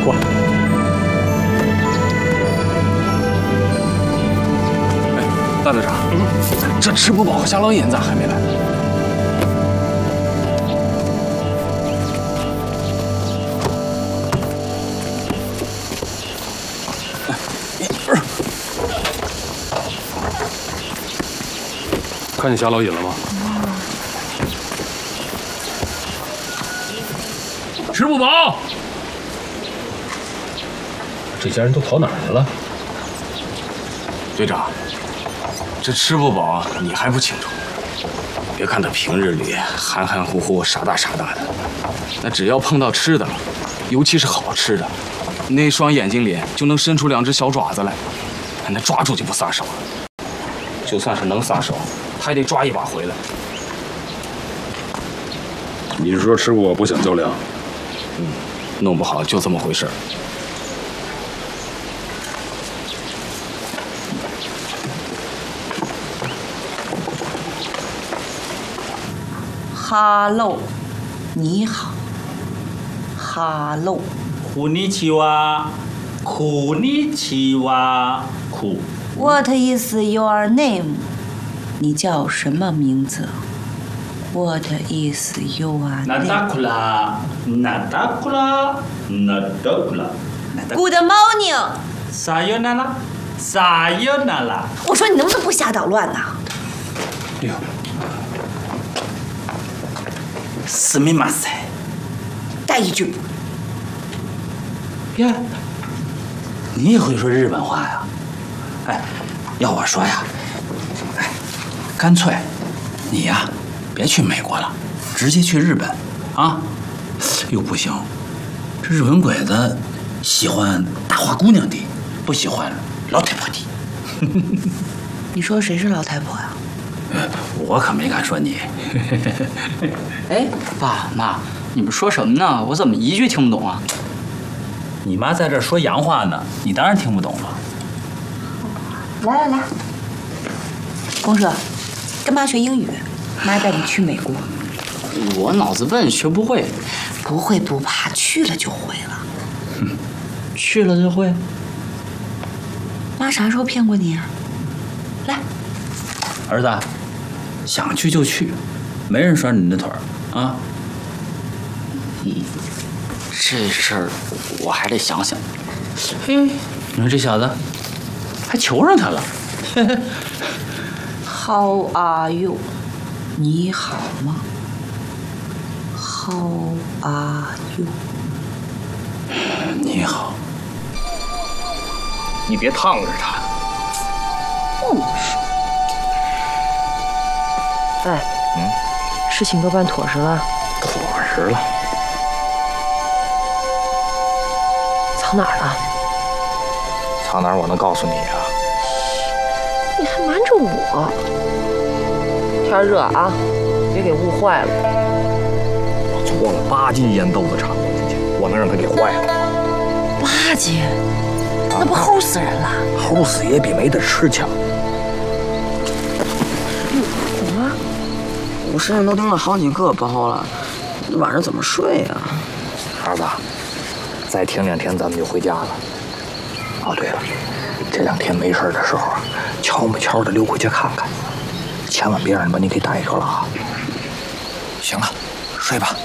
过来。 哎，大队长，这吃不饱和夏老尹咋还没来？看见夏老尹了吗？吃不饱。 这些人都跑哪儿去了？ 队长，这吃不饱你还不清楚？别看他平日里含含糊糊、傻大傻大的，那只要碰到吃的了，尤其是好吃的，那双眼睛里就能伸出2只小爪子来，那抓住就不撒手了。就算是能撒手，还得抓一把回来。 你是说吃不饱不想较量？ 弄不好就这么回事儿。 哈喽，你好。哈喽。 こんにちは。こんにちは。 What is your name？ 你叫什么名字 ？What is your name？Good morning。 さよなら。さよなら。 我说你能不能不瞎捣乱呢？ 哎呦， すみません。 带一句。 呀，你也会说日本话呀？哎，要我说呀，哎，干脆你呀别去美国了，直接去日本啊！又不行，这日本鬼子喜欢大花姑娘的，不喜欢老太婆的。 你说谁是老太婆呀？ 我可没敢说你。 哎，爸妈，你们说什么呢？我怎么一句听不懂啊？ 你妈在这儿说洋话呢，你当然听不懂了。 来，公社，干嘛学英语？妈带你去美国。 我脑子笨，学不会。 不会不怕，去了就会了。 去了就会。 妈啥时候骗过你啊？来， 儿子，想去就去，没人拴你的腿儿啊。 这事儿我还得想想。 嘿，你说这小子还求上他了。 How are you？ 你好吗 ？How are you？ 你好。 你别烫着他。 不是。 哎，事情都办妥实了。 妥实了。 藏哪儿了？ 藏哪儿我能告诉你啊？ 你还瞒着我？天热啊，别给捂坏了。 我搓了8斤烟豆子掺和进去，我能让它给坏了 ？8斤，那不齁死人了？ 齁死也比没得吃强。 怎么了？我身上都钉了好几个包了，晚上怎么睡呀？ 儿子，再停2天咱们就回家了。哦，对了，这2天没事的时候啊，悄没悄的溜回去看看，千万别让人把你给逮着了啊！行了，睡吧。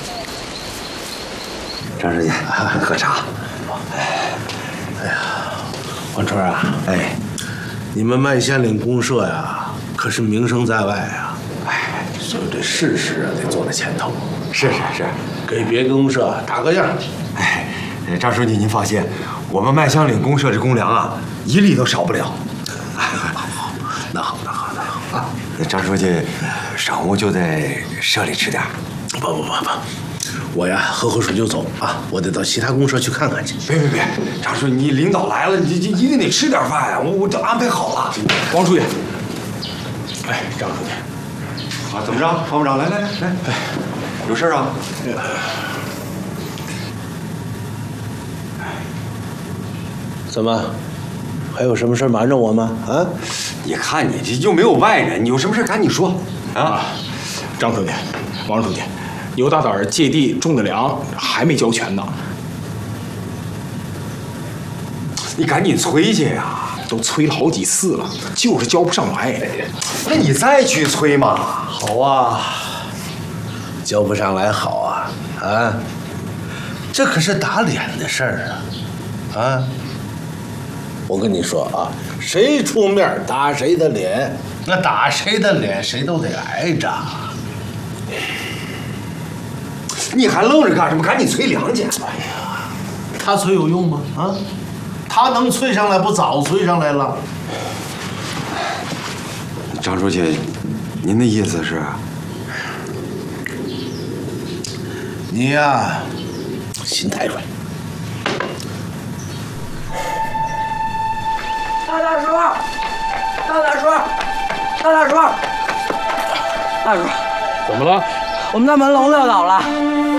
张书记，喝茶。 哎呀，王春啊，哎，你们麦县岭公社呀，可是名声在外啊。哎，所以这事事啊得做在前头。 是， 给别的公社打个样。 哎，张书记您放心，我们麦乡岭公社这公粮啊，1粒都少不了。 好，那好啊。 张书记，晌午就在社里吃点。 不，我呀喝水就走啊，我得到其他公社去看看去。 别，张书记，你领导来了，你一定得吃点饭呀，我都安排好了。 王书记，哎，张书记， 啊，怎么着，方部长，来，哎，有事啊？ 怎么，还有什么事瞒着我吗？啊？ 你看你这又没有外人，你有什么事赶紧说啊！ 张书记，王书记，牛大胆借地种的粮还没交全呢。 你赶紧催去呀！ 都催了好几次了，就是交不上来。 那你再去催嘛。 好啊，交不上来好啊，啊，这可是打脸的事儿啊，啊！我跟你说啊，谁出面打谁的脸，那打谁的脸谁都得挨着。 你还愣着干什么？赶紧催粮去！ 哎呀，他催有用吗？啊，他能催上来，不早催上来了？ 张书记，您的意思是？ 你呀，心太软。 大叔， 怎么了？ 我们那门笼撂倒了。